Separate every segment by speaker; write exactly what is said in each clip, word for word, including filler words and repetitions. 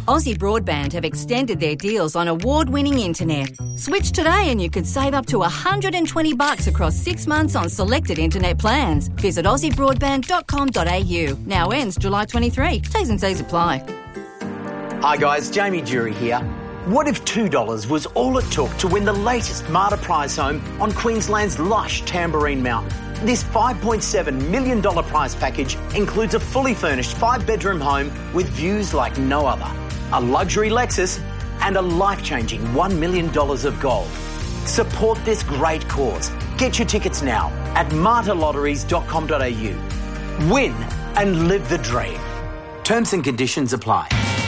Speaker 1: Aussie Broadband have extended their deals on award-winning internet. Switch today and you could save up to one hundred twenty bucks across six months on selected internet plans. Visit aussie broadband dot com dot a u. Now ends July twenty-third. T's and C's apply.
Speaker 2: Hi guys, Jamie Jury here. What if two dollars was all it took to win the latest Marta prize home on Queensland's lush Tamborine Mountain? This five point seven million dollars prize package includes a fully furnished five-bedroom home with views like no other, a luxury Lexus and a life-changing one million dollars of gold. Support this great cause. Get your tickets now at marta lotteries dot com dot a u. Win and live the dream. Terms and conditions apply.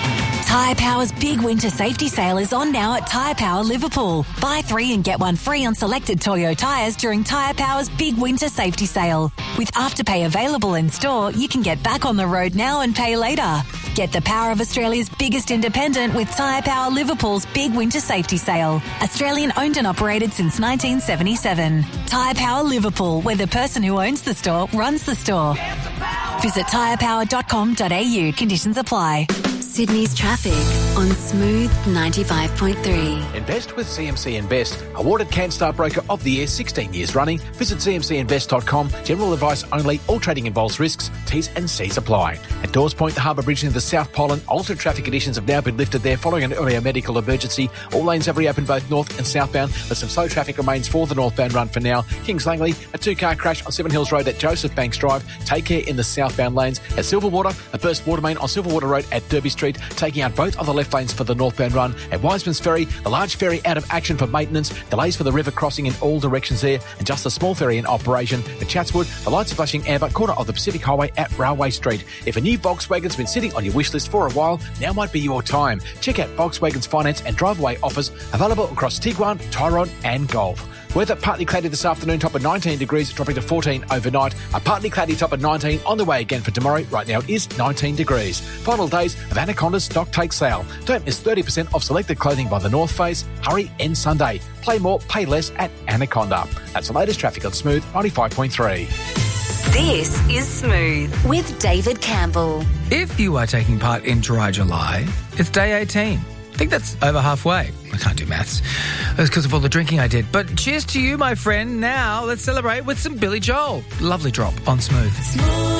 Speaker 3: Tyre Power's big winter safety sale is on now at Tyre Power Liverpool. Buy three and get one free on selected Toyo tyres during Tyre Power's big winter safety sale. With Afterpay available in store, you can get back on the road now and pay later. Get the power of Australia's biggest independent with Tyre Power Liverpool's big winter safety sale. Australian owned and operated since nineteen seventy-seven. Tyre Power Liverpool, where the person who owns the store runs the store. Visit tyre power dot com dot a u. Conditions apply.
Speaker 4: Sydney's traffic on Smooth ninety-five point three.
Speaker 5: Invest with C M C Invest. Awarded CanStar Broker of the Year sixteen years running. Visit c m c invest dot com. General advice only. All trading involves risks. T's and C's apply. At Dawes Point, the Harbour Bridge near the South Pole, altered traffic conditions have now been lifted there following an earlier medical emergency. All lanes have reopened both north and southbound, but some slow traffic remains for the northbound run for now. Kings Langley, a two-car crash on Seven Hills Road at Joseph Banks Drive. Take care in the southbound lanes. At Silverwater, a burst water main on Silverwater Road at Derby Street, taking out both of the left lanes for the northbound run. At Wiseman's Ferry, the large ferry out of action for maintenance, delays for the river crossing in all directions there, and just a small ferry in operation. At Chatswood, the lights are flashing amber, corner of the Pacific Highway at Railway Street. If a new Volkswagen's been sitting on your wish list for a while, now might be your time. Check out Volkswagen's finance and drive-away offers available across Tiguan, Tyrone and Golf. Weather partly cloudy this afternoon, top of nineteen degrees, dropping to fourteen overnight. A partly cloudy top of nineteen on the way again for tomorrow. Right now it is nineteen degrees. Final days of Anaconda's stock take sale. Don't miss thirty percent off selected clothing by the North Face. Hurry end Sunday. Play more, pay less at Anaconda. That's the latest traffic on Smooth ninety-five point three.
Speaker 3: This is Smooth with David Campbell.
Speaker 6: If you are taking part in Dry July, it's day eighteen. I think that's over halfway. I can't do maths. That's because of all the drinking I did. But cheers to you, my friend. Now let's celebrate with some Billy Joel. Lovely drop on Smooth. Smooth.